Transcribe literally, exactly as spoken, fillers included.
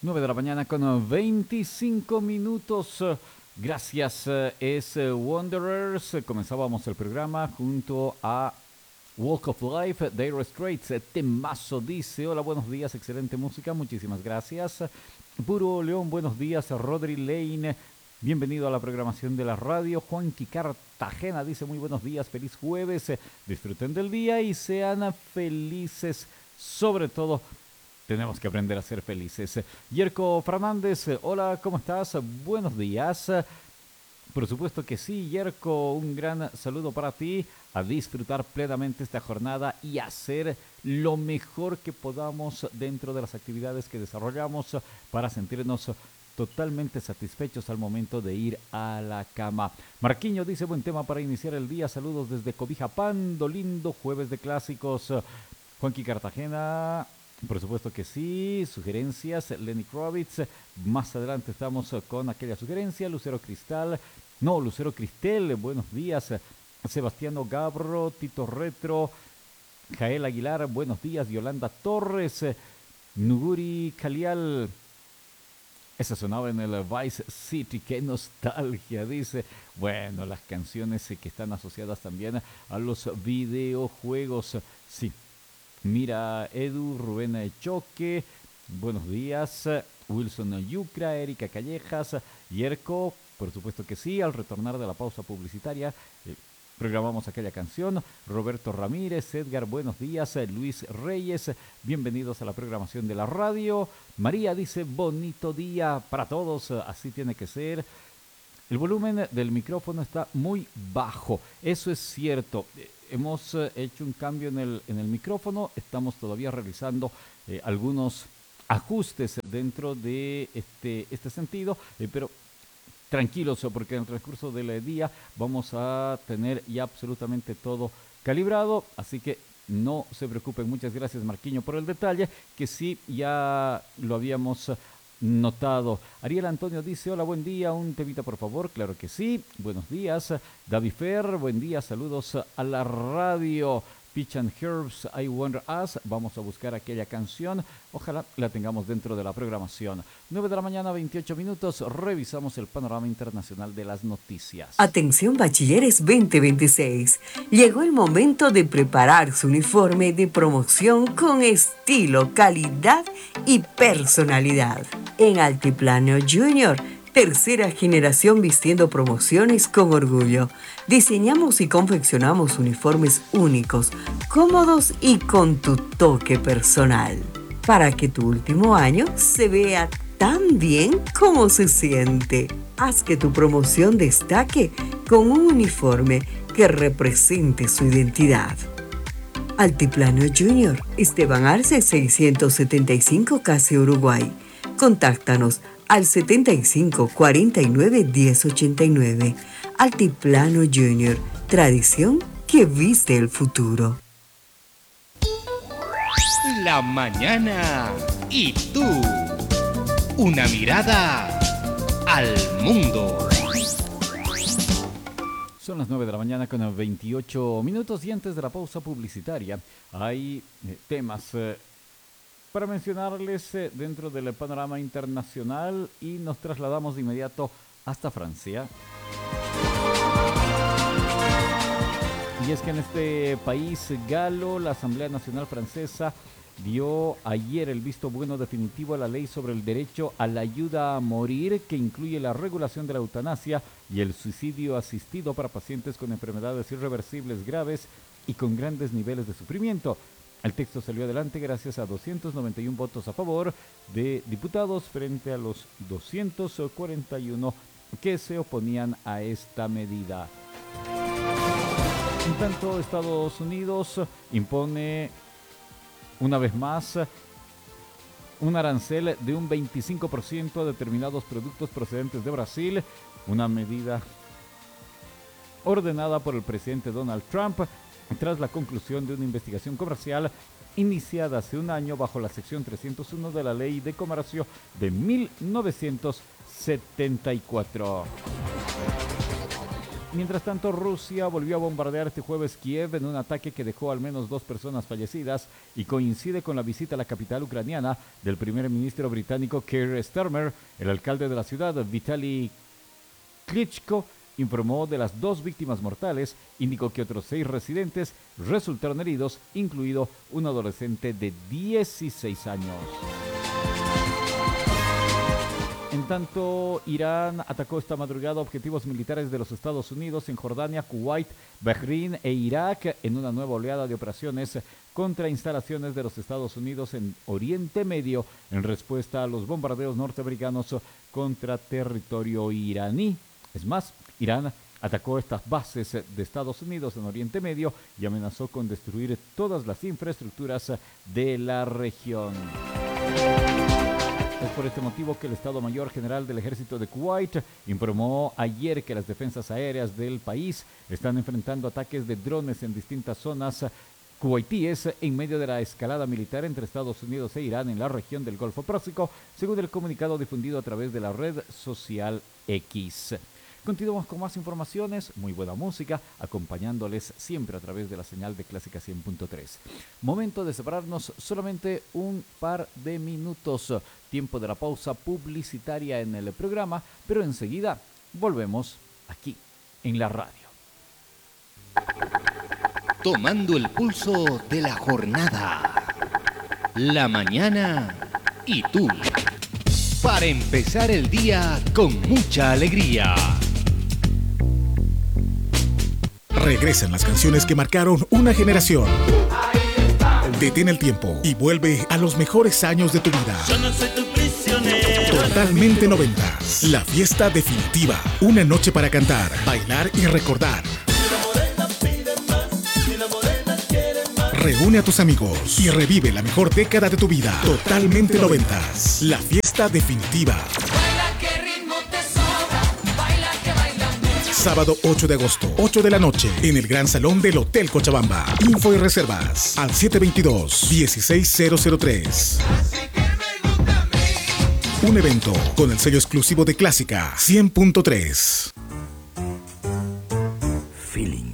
nueve de la mañana con veinticinco minutos. Gracias, es Wanderers. Comenzábamos el programa junto a Walk of Life, Dire Straits, temazo dice, hola, buenos días, excelente música, muchísimas gracias. Puro León, buenos días, Rodri Lane, bienvenido a la programación de la radio. Juanqui Cartagena dice, muy buenos días, feliz jueves, disfruten del día y sean felices, sobre todo. Tenemos que aprender a ser felices. Yerko Fernández, hola, ¿cómo estás? Buenos días. Por supuesto que sí, Yerko, un gran saludo para ti, a disfrutar plenamente esta jornada y hacer lo mejor que podamos dentro de las actividades que desarrollamos para sentirnos totalmente satisfechos al momento de ir a la cama. Marquiño dice, buen tema para iniciar el día, saludos desde Cobija Pando, lindo jueves de clásicos. Juanqui Cartagena, por supuesto que sí, sugerencias, Lenny Kravitz, más adelante estamos con aquella sugerencia, Lucero Cristal, no, Lucero Cristel, buenos días, Sebastiano Gabro, Tito Retro, Jael Aguilar, buenos días, Yolanda Torres, Nuguri Calial, esa sonaba en el Vice City, qué nostalgia, dice. Bueno, las canciones que están asociadas también a los videojuegos, sí. Mira, Edu, Rubén Choque, buenos días, Wilson Yucra, Erika Callejas, Yerko, por supuesto que sí, al retornar de la pausa publicitaria, eh, programamos aquella canción. Roberto Ramírez, Edgar, buenos días, Luis Reyes, bienvenidos a la programación de la radio. María dice, bonito día para todos, así tiene que ser. El volumen del micrófono está muy bajo, eso es cierto. Hemos eh, hecho un cambio en el, en el micrófono, estamos todavía realizando eh, algunos ajustes dentro de este, este sentido, eh, pero tranquilos porque en el transcurso del día vamos a tener ya absolutamente todo calibrado, así que no se preocupen. Muchas gracias, Marquiño, por el detalle, que sí ya lo habíamos notado. Ariel Antonio dice, hola, buen día, un temita por favor, claro que sí, buenos días. David Fer, buen día, saludos a la radio. Peach and Herbs, I Wonder Us, vamos a buscar aquella canción, ojalá la tengamos dentro de la programación. nueve de la mañana, veintiocho minutos, revisamos el panorama internacional de las noticias. Atención bachilleres veinte veintiséis, llegó el momento de preparar su uniforme de promoción con estilo, calidad y personalidad. En Altiplano Junior, tercera generación vistiendo promociones con orgullo. Diseñamos y confeccionamos uniformes únicos, cómodos y con tu toque personal, para que tu último año se vea tan bien como se siente. Haz que tu promoción destaque con un uniforme que represente su identidad. Altiplano Junior, Esteban Arce seiscientos setenta y cinco, Casi Uruguay. Contáctanos al setenta y cinco, cuarenta y nueve, diez ochenta y nueve. Altiplano Junior, tradición que viste el futuro. La mañana y tú. Una mirada al mundo. Son las nueve de la mañana con veintiocho minutos y antes de la pausa publicitaria hay eh, temas eh, para mencionarles eh, dentro del panorama internacional y nos trasladamos de inmediato hasta Francia. Y es que en este país galo, la Asamblea Nacional Francesa dio ayer el visto bueno definitivo a la ley sobre el derecho a la ayuda a morir, que incluye la regulación de la eutanasia y el suicidio asistido para pacientes con enfermedades irreversibles graves y con grandes niveles de sufrimiento. El texto salió adelante gracias a doscientos noventa y uno votos a favor de diputados frente a los doscientos cuarenta y uno que se oponían a esta medida. En tanto, Estados Unidos impone una vez más un arancel de un veinticinco por ciento a determinados productos procedentes de Brasil, una medida ordenada por el presidente Donald Trump tras la conclusión de una investigación comercial iniciada hace un año bajo la sección trescientos uno de la Ley de Comercio de mil novecientos setenta y cuatro. Mientras tanto, Rusia volvió a bombardear este jueves Kiev en un ataque que dejó al menos dos personas fallecidas y coincide con la visita a la capital ucraniana del primer ministro británico Keir Starmer. El alcalde de la ciudad, Vitaly Klitschko, informó de las dos víctimas mortales, indicó que otros seis residentes resultaron heridos, incluido un adolescente de dieciséis años. En tanto, Irán atacó esta madrugada objetivos militares de los Estados Unidos en Jordania, Kuwait, Bahrein e Irak en una nueva oleada de operaciones contra instalaciones de los Estados Unidos en Oriente Medio en respuesta a los bombardeos norteamericanos contra territorio iraní. Es más, Irán atacó estas bases de Estados Unidos en Oriente Medio y amenazó con destruir todas las infraestructuras de la región. Es por este motivo que el Estado Mayor General del Ejército de Kuwait informó ayer que las defensas aéreas del país están enfrentando ataques de drones en distintas zonas kuwaitíes en medio de la escalada militar entre Estados Unidos e Irán en la región del Golfo Pérsico, según el comunicado difundido a través de la red social X. Continuamos con más informaciones, muy buena música, acompañándoles siempre a través de la señal de Clásica cien punto tres. Momento de separarnos solamente un par de minutos, tiempo de la pausa publicitaria en el programa, pero enseguida volvemos aquí en la radio. Tomando el pulso de la jornada, la mañana y tú, para empezar el día con mucha alegría. Regresan las canciones que marcaron una generación. Detén el tiempo y vuelve a los mejores años de tu vida. Yo no soy tu prisionero. Totalmente noventas. La fiesta definitiva. Una noche para cantar, bailar y recordar. Reúne a tus amigos y revive la mejor década de tu vida. Totalmente noventas. La fiesta definitiva. Sábado ocho de agosto, ocho de la noche, en el Gran Salón del Hotel Cochabamba. Info y reservas al siete dos dos, uno seis cero cero tres. Un evento con el sello exclusivo de Clásica cien punto tres. Feeling.